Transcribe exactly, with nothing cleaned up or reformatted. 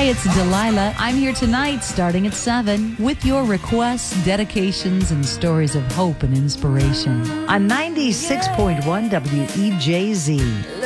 Hi, it's Delilah. I'm here tonight starting at seven with your requests, dedications, and stories of hope and inspiration on ninety-six point one W E J Z.